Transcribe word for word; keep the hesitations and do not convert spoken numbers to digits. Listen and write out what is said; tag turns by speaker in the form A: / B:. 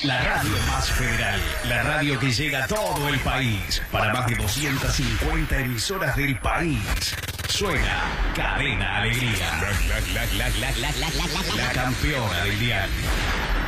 A: La radio más federal, la radio que llega a todo el país, para más de doscientas cincuenta emisoras del país. Suena Cadena Alegría, la, la, la, la, la, la, la, la, la campeona del dial.